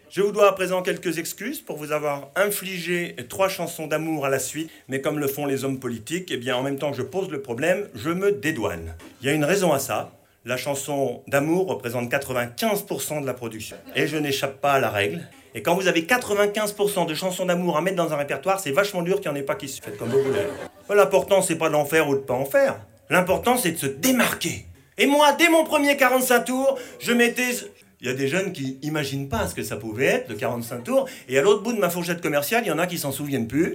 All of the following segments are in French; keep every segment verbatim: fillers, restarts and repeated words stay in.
Je vous dois à présent quelques excuses pour vous avoir infligé trois chansons d'amour à la suite, mais comme le font les hommes politiques, eh bien en même temps que je pose le problème, je me dédouane. Il y a une raison à ça. La chanson d'amour représente quatre-vingt-quinze pour cent de la production. Et je n'échappe pas à la règle. Et quand vous avez quatre-vingt-quinze pour cent de chansons d'amour à mettre dans un répertoire, c'est vachement dur qu'il n'y en ait pas qui se faites comme vous voulez. L'important, c'est pas d'en faire ou de pas en faire. L'important, c'est de se démarquer. Et moi, dès mon premier quarante-cinq tours, je mettais... Il y a des jeunes qui imaginent pas ce que ça pouvait être, le quarante-cinq tours, et à l'autre bout de ma fourchette commerciale, il y en a qui s'en souviennent plus.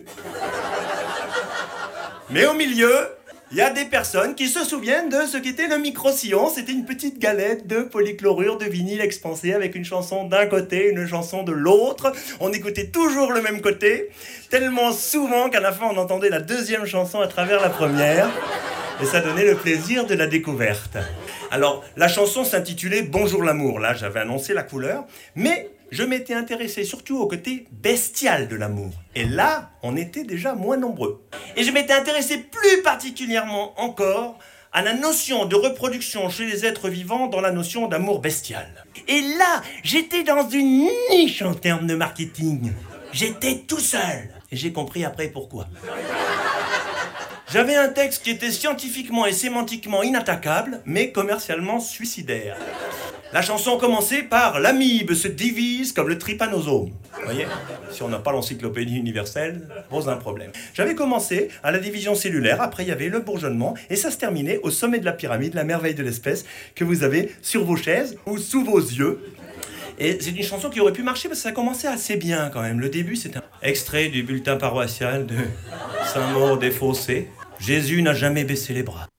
Mais au milieu, il y a des personnes qui se souviennent de ce qu'était le micro-sillon. C'était une petite galette de polychlorure de vinyle expansé avec une chanson d'un côté, une chanson de l'autre. On écoutait toujours le même côté, tellement souvent qu'à la fin, on entendait la deuxième chanson à travers la première. Et ça donnait le plaisir de la découverte. Alors, la chanson s'intitulait « Bonjour l'amour ». Là, j'avais annoncé la couleur. Mais je m'étais intéressé surtout au côté bestial de l'amour. Et là, on était déjà moins nombreux. Et je m'étais intéressé plus particulièrement encore à la notion de reproduction chez les êtres vivants dans la notion d'amour bestial. Et là, j'étais dans une niche en termes de marketing. J'étais tout seul. Et j'ai compris après pourquoi. J'avais un texte qui était scientifiquement et sémantiquement inattaquable, mais commercialement suicidaire. La chanson commençait par « L'amibe se divise comme le trypanosome ». Vous voyez, si on n'a pas l'encyclopédie universelle, pose un problème. J'avais commencé à la division cellulaire, après il y avait le bourgeonnement, et ça se terminait au sommet de la pyramide, la merveille de l'espèce, que vous avez sur vos chaises ou sous vos yeux. Et c'est une chanson qui aurait pu marcher parce que ça commençait assez bien quand même. Le début, c'est un extrait du bulletin paroissial de Saint-Maur-des-Fossés. Jésus n'a jamais baissé les bras.